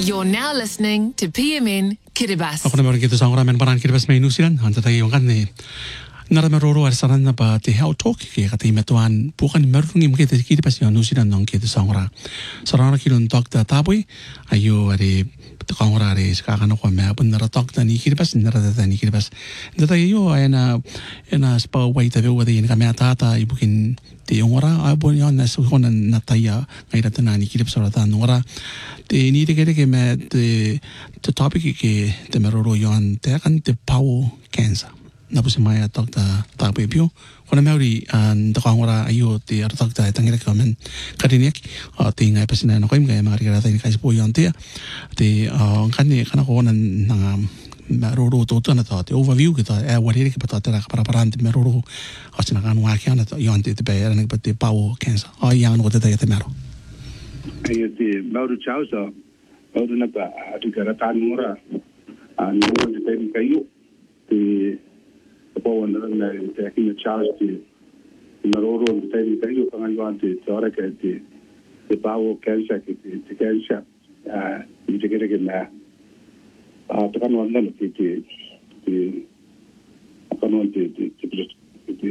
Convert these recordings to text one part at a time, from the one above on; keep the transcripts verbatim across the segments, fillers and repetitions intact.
You're now listening to P M N Kiribati. Ako na meron kita sa orang men parang Kiribati may New Zealand. Hanta tayo yung kan ni naramaroro ar saran na pa te how talk ke kati metuan bukan meron ngim kita Kiribati yung New Zealand nong kita sa orang. Sarana kilon talk ta taboy ayo ari tukang ora ari sekarang ako me pun nara talk ta ni Kiribati nara ta ni Kiribati. Data yo ay na na spa way ta be wadi ni kami ata ibukin te ora abo yon na so kon na taya ngai ta na ni Kiribati ora ta ora te ni te kere ke me te te topic ke te meroro yon te kan te power cancer na po si Maya talk ta tapo ipyo kung na meron ang takang ora ayo te ar talk ta tangira kamen karinek te ngai pa sinan ko im kaya mga rikara tayo kasi po yon te te kan ni kana ko nan nang meroro to to na to te overview kita eh wari ke pata tera para para te meroro kasi na kan wa kya na to yon te te pa na pa te power cancer ay yang no te te mero ay te mauru chausa mauru na pa atu kara tan mura an mura te te kayo te po na na te kina charge te maroro te te kayo pa ngayon te ora ke te te pao cancer ke te cancer ah ni te kere ke na ah te kan wala te te te kan wala te te te te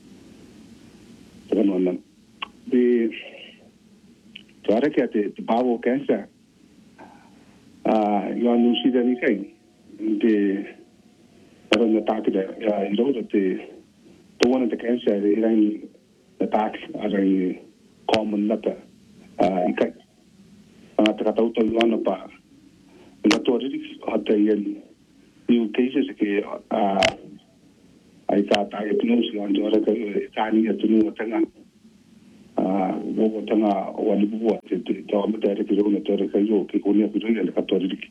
kan wala te ora ke te pao cancer ah yo no si de ni kai te pero na tak de ya ilo te to one the cancer de ran attack are common nata ah ikai ah ta ta to yo na pa na to ri hata yen new cases ke ah ai ta ta e tunu si on ora ka ta ni tunu tanga ah wo tanga wani bu te te to ma ta ri ro na to ka yo ke ko ni ku ri ka to ri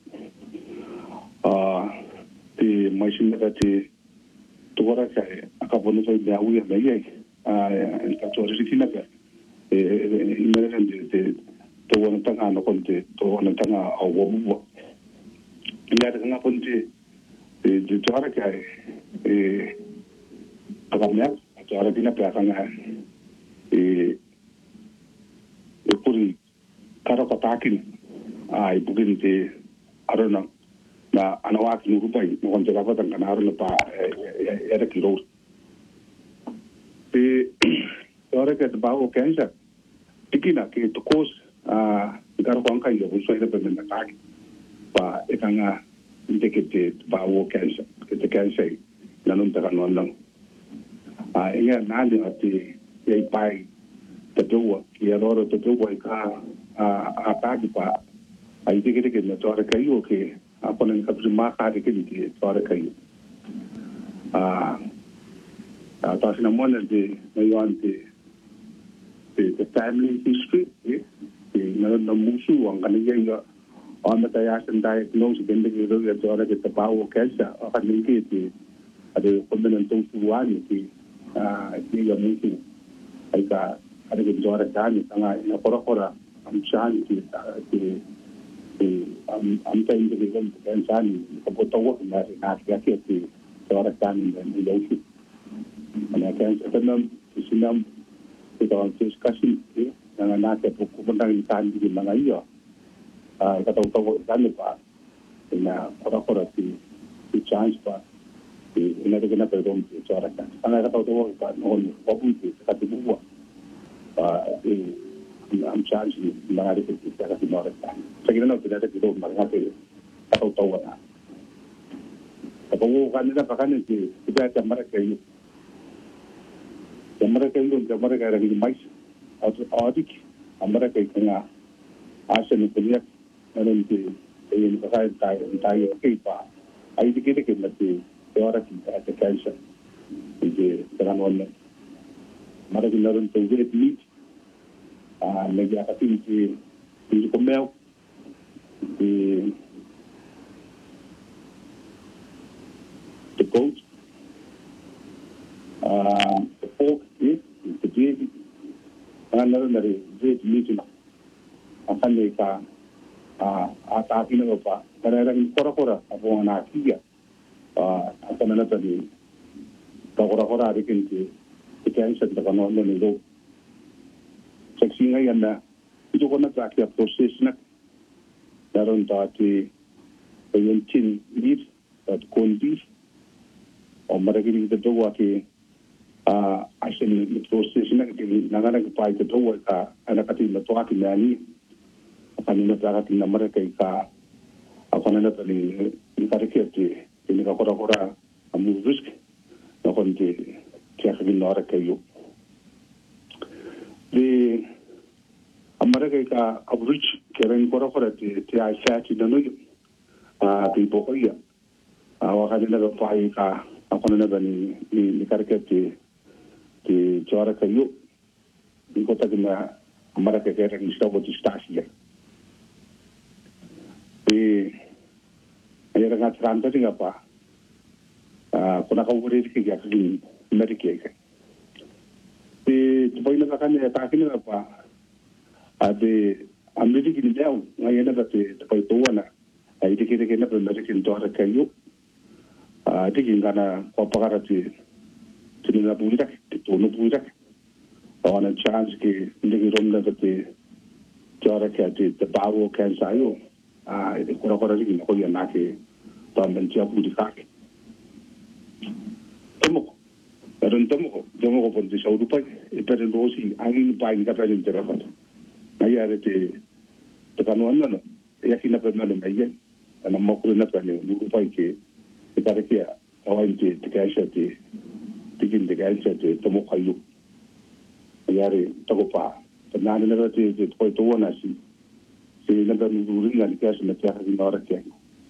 ah te mai sin da te to ora ka aka bono so da u ya mai ai ah en ka to ri kina ka e e me ren de te to wona tanga no kon te to wona tanga au wo bu ya da nga kon te e de to ora ka e aka me to ora dina pa ka nga e e puri karo ka takin ai bugin te arona na anawaki nurupai mo kon jaga patang kana arona pa era kilo te ora ke ba o cancer tikina ke to kos a garo kon kai yo so ida ben na tak pa e kanga indike te ba o cancer ke te cancer na non ta kan non a inga na ni ati ye pai te do ki ora te do ka a a ta di pa ai dike ke na to ora kai o ke apa yang kita makan di sini suara kayu. Ah, atas nama nanti mayuan di di family history, di nama musuh orang kan dia juga orang bertanya tentang diagnose benda itu dia suara kita bawa cancer akan mungkin di ada pembenaran tujuan di ah di yang mungkin ada ada suara dan sangat nak kora-kora amsan di di am am ta individual kan san ko to na na ya ke ti ora kan ni lo shi ana kan sa nam sinam to to discussion ni na na ke ko ko ndang kan di mga iyo ah ka to to kan pa na ora ora ti ti chance pa ti ina de na perdon ti ora kan ana ka to to ka no ko pu ti ka ti bu ah am charge ni mga de ti ka ti no ra Saya nak tidak ada kita mereka tu atau tahu apa. Kalau kan kita pakai ni kita ada mereka itu, mereka itu mereka ada di mais atau adik, mereka itu na asal ni punya nanti ini pakai tay tay kita. Ayi kita kita nanti orang kita ada cancer. Jadi dengan orang mereka nanti tu jadi ni, ah lagi apa sih ni ni komel the the goat, uh, the pork is the baby, another dari baby meat. Akan mereka ah atas ini apa? Kadang-kadang kora-kora apa orang kia, ah apa nama tadi? Kora-kora ada kinti, kita yang sedang orang orang itu, seksi ngay anda itu kena tak ada proses nak daron tati yung chin beef at corn beef o maragili ito daw ati actually the process na nanganag pa ito daw ka anak ati na to ati nani kanina sa ati na marakay ka ako na na tali ni kariketi ni ka kora kora amu risk na konti kaya kinora kayo di Amerika ka average keren kora kora ti ti ai sati na no ah ti poko ya awa kanina ka pai ka ako na ba ni ni kariketi ti chora kayo ni ko ta na Amerika keren ni stabo ti stasi ya di ayara nga tranta tinga pa ah kuna ka uri ki ya ki Amerika ka di tupoy na ka kanina ta kinina pa ade amiri ki leo ngai na te te pai toana ai te kire kena pe meri kin tora kayu a te kin kana ko pagara te te na buira te to no buira ona chance ki ndigi rom na te tora ka te te bawo kan sayo a e ko ko ri ki ko ya na ke to men tia pu di ka tomo pero tomo tomo ko pon di sauru pai e per rosi ai pai ka per interafat Naya te te kanuan no ya kina pe malo mai ana mokru na pe ni lu pai ke te pare ke awai te te kaisa te te kin te kaisa te to mo kayu ya re to ko pa te na na te te ko to na si se na ba lu ri na ka sa na te ha ni ora ke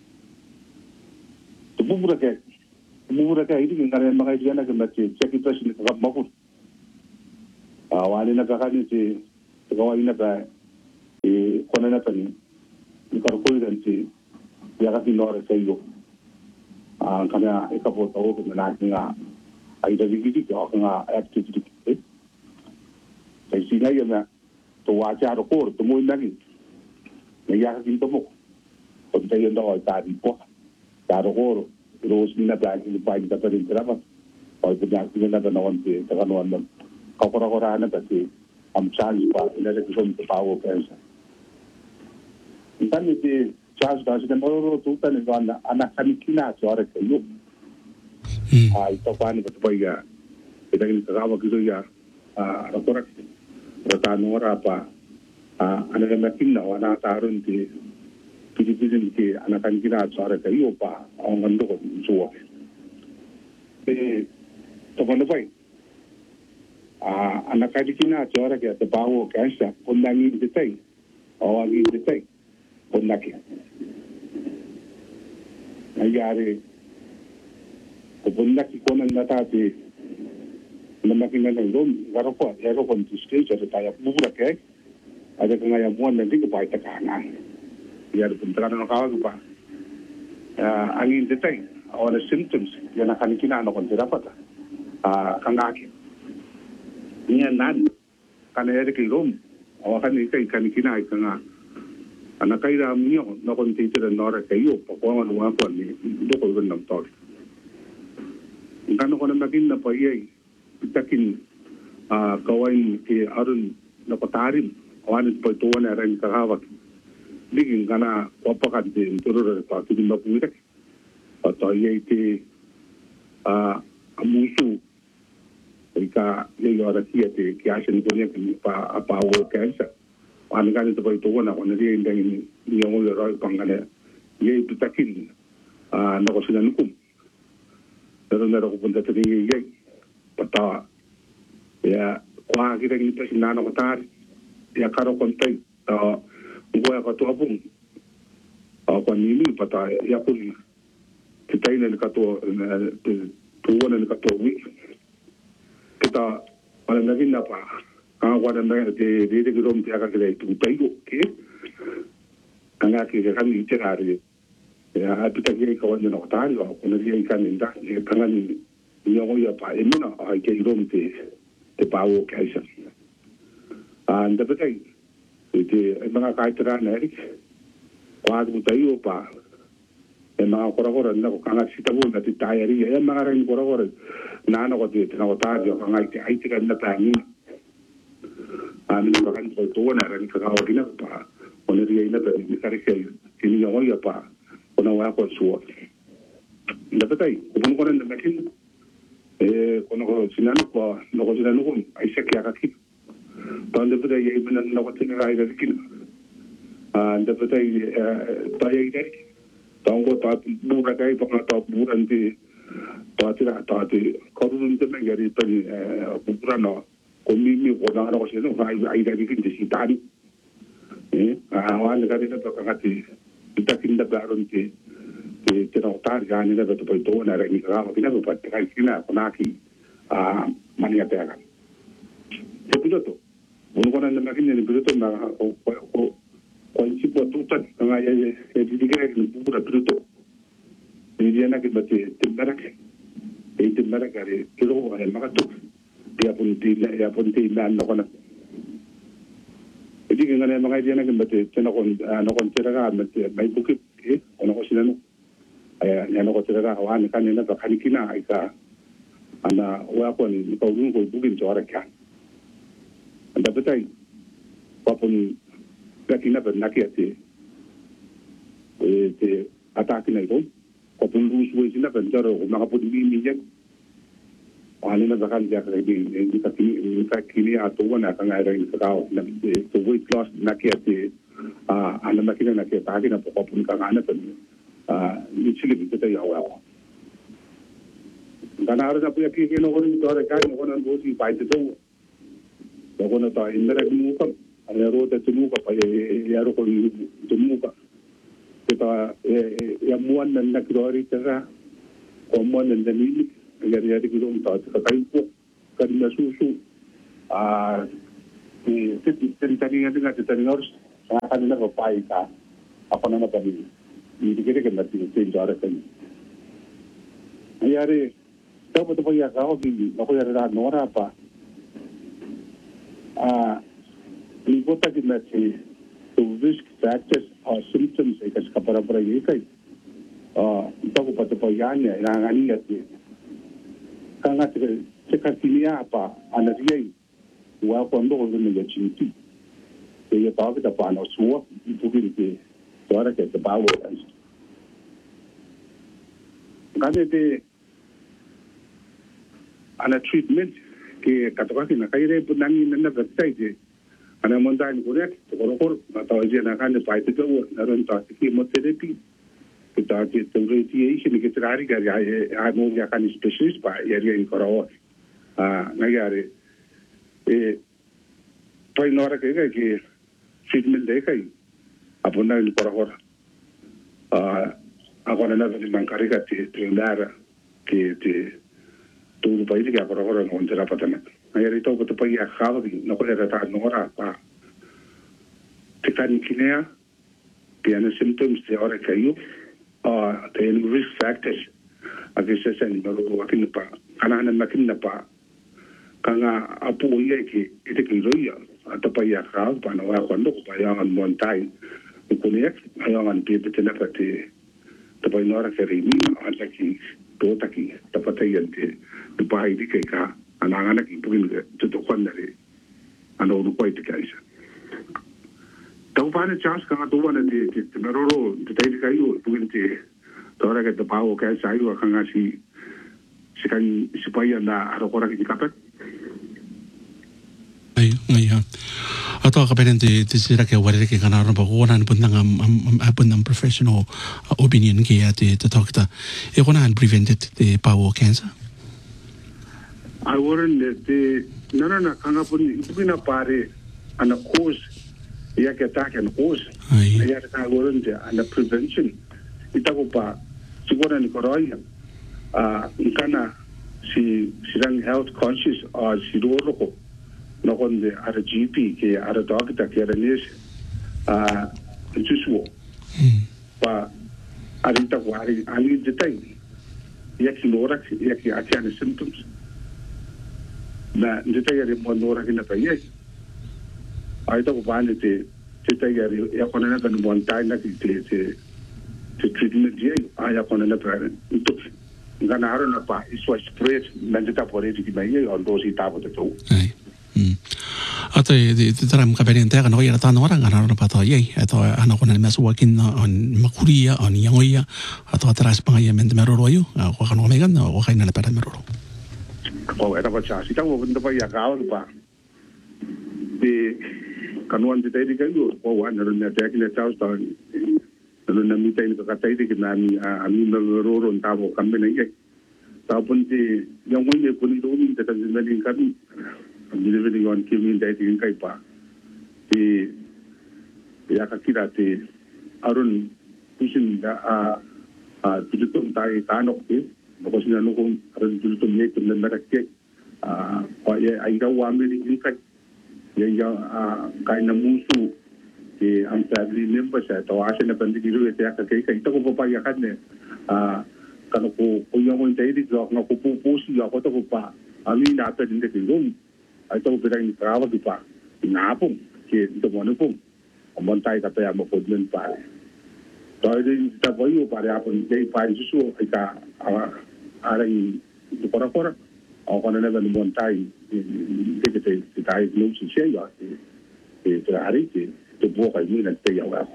te bubura ke bubura ke idi ngare ma ga jana ke ma te che ki presi ni ka ma ku awani na ka ni te Kau ina ba e kona na tani ni ka ko ida ti ya ka tinore sai yo a kana e ka po to ko na nga ai da vigi ki ko nga activity e sai si na ya na to wa ja ro ko to mo na ni ne ya ka tin to mo ko ta yo ndo ta di po ta ro ko ro si na ba ki ba ki ta ta rin tra ba ko ta ja ki na da na on ti ta ka no an ka ko ra ko ra na ta ti am charge pa ina de ko to pawo pensa intani de charge da se mo to ta ne gana ana kanikina chora ke yo ai to pa ni to ya ida ni ka ga ki ya a ra ko ra ra ta no ra pa a ana na kinna wana ta run ti ki ki ni ke ana kanikina chora ke yo pa ang ngando ko so e to pa no pai a ana kadikina chora ke te bawo kansa pondangi de tai o agi de tai pondaki ayare ko pondaki kona nata te namaki na rom garo ko ero kon stage te ta bubura ke ada kanga ya mo na dik pai ta kana yar puntra no ka ba a angi de tai o the symptoms yana kanikina no kon terapata a kangaki niya nan kana ere ki rom awa kan ni kai kan kina ai kanga ana kai ra mio no kon ti tere no ra kai yo po ko no wa ko ni do ko gon nam to ngano ko na makin na pa ye takin a kawai ke arun no ko tarim awan po to na ran ka hawa digin kana ko pa kan de turu ra pa ti ma pu tek pa to ye ti a amusu ika le ora kia te kia se ni ponia ki pa pa o kansa an ga ni to to na ona ri inda ni ni o le ro pangale ye pitakin a na ko sina nukum pero na ro ko punta te ni ye pata ya kwa ki te ni te na no tar ya karo kon te a ngo ya ko to apun a ko ni ni pata ya ko ni te te ni ka to te to na ni ka to wi kita wala na gina pa ang wala na de de de rom ti aka kile tu tayo ke anga ki ka ni tirare ya apita ki ko no tayo ko na ri ka ni da e kanga ni yo yo pa e no ai ke rom ti te pawo kaisa and the betai te mga ka tira na ri kwa du tayo pa e mga kora-kora na ko kanga sitabo na ti tayari e mga rin kora-kora na ano ko ti na ko tayo kanga iti ay tikan na tangi amin ko kan ko to na rin ka ka na pa oneri ay na pa ni kare kini yo ya pa ona wa ko suo nda patai ko ko na makin e kono ko sinano ko no ko sinano ko ai se kya ka ki tanda patai ye bina no ko tinga ai ga kin ah nda patai pa ye ga tango ta bura kai pa ta bura ndi ta tira ta ti ko dun de me gari pani bura no ko mi mi ko na ko sinano ai ai ga kin ti tani eh awan ga dina to ka ti ta kin da baron ti ti ti no tar ga ni da to poi to na re ni ga ma kina pa ta kina ko na ki a mani ata ga e piloto uno con la macchina di piloto ma o o o in si può tutta ma ya ya di dire che pure piloto ni dia na che batte te baraka e te baraka re che lo ha ma to dia punti ya punti na no con jadi ngane mga dia na kembate tena kon no kon teraga mate mai buki e ono ko sinano aya ya no ko teraga wan kan na ka kanikina ai ka ana wa ko ni ko ngun ko bukin jora ka anda betai papun kakina per nakiate e te ataki na ko ko pun lu suwe sina per jora ko maka pun mi mi jen wala na bakal dia ka di di ka kini ka kini ato na ka ngai rin ka na to weight loss na ke ate a ana makina na ke ta kina po pun ka ana pen a ni chili bi ta ya wa dana ara na pu ya ki ke no ko ni to ra ka no ko na bo si pai te to ko na ta indra mu ka ana ro ta tu ka pa ya ro ko ni tu mu ka ta ya mu an na ki ro ri ta ra ko mo na ni yari yari gitu kita kita kayu pun kerana susu ah ni tadi tadi yang dengar tadi harus akan nak berpai ka apa nama tadi ini kira kira nanti change orang kan yari tahu betul ya kau di aku yari dah nora apa ah ini kota kita sih the risk factors or symptoms ikas kapara para ini kai ah tahu betul payahnya yang ani ya kanga te te katinia apa ana riai wa ko ndo ko ne ya chinti e ya ta ta pa no suo i pukin te ora ke te bawo ngane te ana treatment ke katoka na kaire punangi na na tai te ana monta ni correct ko ko na ta je na kan pa te ko na ron ta chemotherapy kita kita radiation kita hari hari ai mo ya kan specialist pa ya ri ko ro ah na ya re e poi no ra ke ke treatment de kai apona ni por hora ah agora na de bancari ka te treinar ke te tu pa ile ka por hora no entera patana na ya ri to to pa ya khava no ko era ta no ra pa te kan kinea ke ana symptoms de ora kayo ah the risk factors agisa sa ni malo wakin pa kana na makin na pa kanga apu ye ki ite ki roya ata pa ya ka pa no wa kwando pa ya an montai ko ni ek ayo an pe pe na pati to pa no ra ke ri ni ata ki to ta ki ta pa ta yente to pa hi ke ka ana ana ki pugin to to kwanda re ano ru ko ite kaisa tau pane chance ka to wana de de meroro de dai ka yo puente tora ke te pau ka sai wa kanga si si kan si pa ya na aro kora ki kapet ai ai ha ato ka penente te sira ke wari ke kana ro ba ona ni punang am am punang professional opinion ke ya te te talk ta e kona an prevented the pau cancer I wouldn't the no no no kanga pun puna pare ana cause ya ke attack and cause ya ka wouldn't and prevention ita ko pa siguro ni koroya ah kana si sirang health conscious or si rolo ko no kon de ara G P ke ara doctor ke ara nis ah tusuo pa arita ko ari ali detai ya ki lora ya ki atiana symptoms na detai ya mo lora kina pa yes ai to ko bande te detai ya ya kona na kan mon tai na ki te te te treatment ye ai ya kona na pa to ngana haro na pa iswa spread na deta por eti ki mai on dosi tabo te to ai Ato i taram ka peri ntea kana ira tano orang ana pa to ye ato ana kona mas wakin on makuria on yangoia ato atras pa ye mente meroro yu ko kana megan o kaina le para meroro. Ko era pa cha sita wo benda pa ya ka pa. Di kanuan di tadi kan yo ko wa na na ta kile ta sta no na mi tai ka tai di na mi ami meroro nta wo kambe na ye. Ta pun di yang mo ye pun do mi ta ta na ni kan delivering on kimi dai tin kai pa e ya ka kira te arun pusin da a a tutum tai tanok te ko sina no ko arun tutum ye tum na ka ke a pa ye ai da wa me ni kai ye ya a kai na musu e am family members ta wa sina pandi diru te ka kai kai to ko pa ya kan ne a kana ko ko yo mo dai di jo na ko pu pu si ya ko to ko pa ami na ta din de rum ai to pera ni trawa di pa na pum ke to mo no pum o mon tai ka pe amo ko men pa to ai ta voi o pare apun dei pa ju su ai ka ara i to pora pora o kono ne ben mon tai de ke te tai no si se ya e tra ari ke to bo ka ni na te ya wa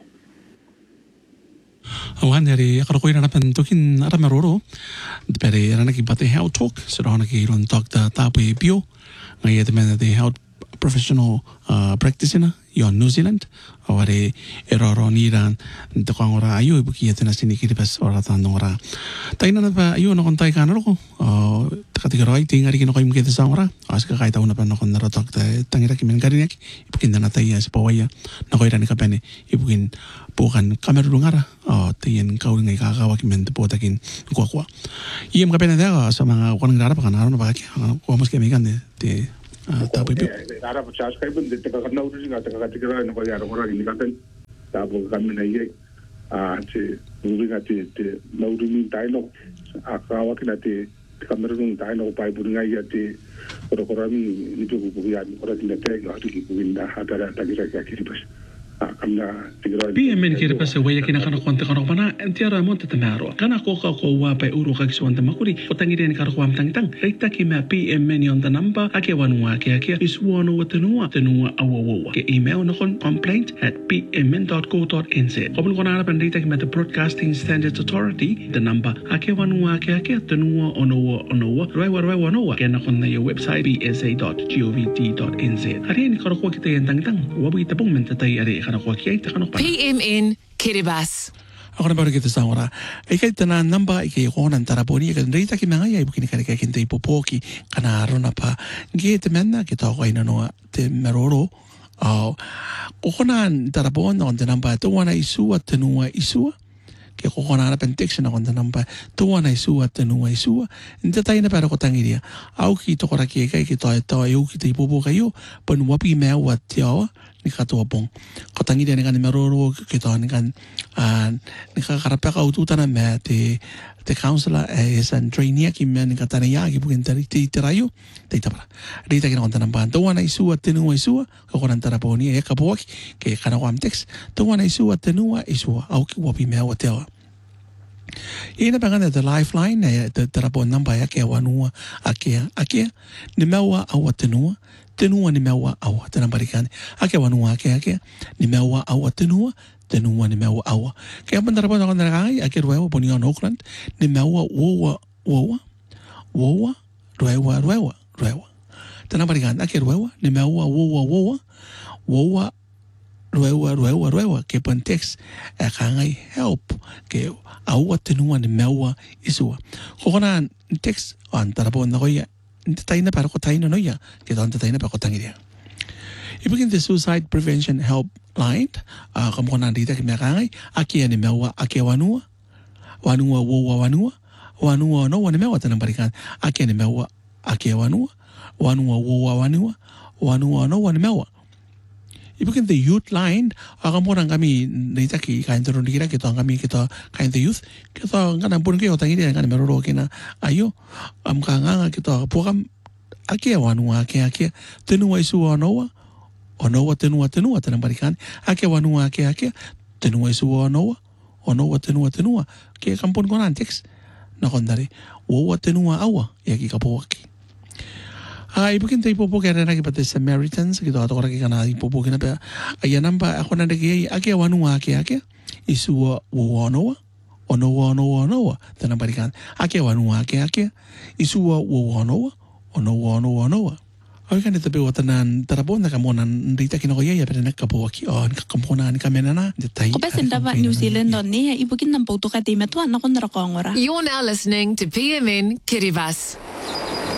Awan dari kalau kau ira pen tokin ara meroro pere ira naki bate health talk serana ki ron talk da tapu bio ngai ete mena de health professional uh, practitioner yon New Zealand aware eroro ni ran de kongora ayu ibuki ete na sini ki pas ora tanora taina na pa ayu no kontai kana ro takati roi tingari ki no kai mukete sangora aska kai tauna pa no kon ro talk da tangira ki men kari nek ibukin na tai as pawaya no kai ran ka pene ibukin bukan kamera rungara oh tien kau ngai ka ka ki men po takin kwa kwa iem ka pene da sa mga kon ngara pa kana no ba ki ko mas ke mi kan de ta pu pu ara pa chas kai bun de ta ka na uru singa ta ka tikra no ko ya ro ra ni ka ten ta bo ka mi na ye a che uru ga te te na uru mi tai no a ka wa ki na te kamera rung tai no pai bun ngai ya te ro ko ra mi ni tu ku ya ni ko ra ni te ga tu ki ku winda ha ta ta ki ra ka ki pas P M N kira pasa waya kina kana kwanta kana pana entiara monte tamaro kana ko ka ko wa pa uru ka kiswanta makuri o tangire ni karo kwam tang tang reita ki ma P M N on the number ake wanua ke ake is wono watenua tenua awawa ke email no kon complaint at p m n dot co dot n z obun kona ara reita ki ma the Broadcasting Standards Authority the number ake wanua ke ake tenua onoa onoa raiwa raiwa onoa ke na kona your website b s a dot govt dot n z ari ni karo ko kita tang tang wabi tapong mentai ari P M N Kiribati. Ako na ba kita sa ora? Ikay tanan namba ikay ko nan taraponi ikay rita ki mga yai bukin ikay kinte ipopoki kanaro na pa gite menna kita ko ina no te meroro au ko nan tarapon on te namba to wana isu at tenua isu ke ko na na pentection on te namba to wana isu at tenua isu inte taina para ko tangiria au ki to kora ki ikay ki to to eu ki te ipopo kayo pon wapi me wat yo ni katua pong katangi dia dengan meroro kita dengan ni kakarape ka ututana me te te counselor es an trainee ki me ni katana ya ki bukin tari te terayo te tapara rita ki ngonta namba to wana isu atenu isu ko konan taraponi e kapoak ke kana kwam text to wana isu atenu isu au ki wapi me hotel ina pagana the lifeline e te tarapon namba ya ke wanua ake ake ni mewa au atenu tenua ni mewa awa tena barikan ake wanua ake ake ni mewa awa tenua tenua ni mewa awa ke apa ndara pona kondara kai ake ruewa poni on Auckland ni mewa wowa wowa wowa ruewa ruewa ruewa tena barikan ake ruewa ni mewa wowa wowa wowa ruewa ruewa ruewa ke pon text e kangai help ke awa tenua ni mewa isua kokona text on tara pona koya taina para ko taina no ya ke don taina para ko tangiria ibigin the suicide prevention helpline a como na dita que me kai aquí ni mewa aquí wanua wanua wo wanua wanua no wane mewa tan barikan aquí ni mewa aquí wanua wanua wo wanua wanua no wane mewa ibigin the youth line a como na kami dita ki kain tro dikira que to kami que to kain the youth que to ngana pun ke o tangiria ngana meroro kina ayo am kanga que to program aquí wanua aquí aquí tenua isu onoa onoa tenua tenua tan barikan aquí wanua aquí aquí tenua isu onoa onoa tenua tenua que kampun konan text na kondari wo tenua awa ya ki kapo aki Ah, ibu kita ibu po kaya na kipate Samaritans gitu atau orang kaya ibu po kina pa ayan namba ako na nagay ake wanu ake ake isu wa wanoa onoa onoa onoa tanang balikan ake wanu ake ake isu wa wanoa onoa onoa onoa. Ay kan ito pero tanan tarabon na kamonan rita kinokoya ya pero nagkapo aki on kakamponan kamena na detay. Ko pesen dapat New Zealand don ni ibu kin nampo to ka timet wa na kon rakongora. You're now listening to P M N Kiribati.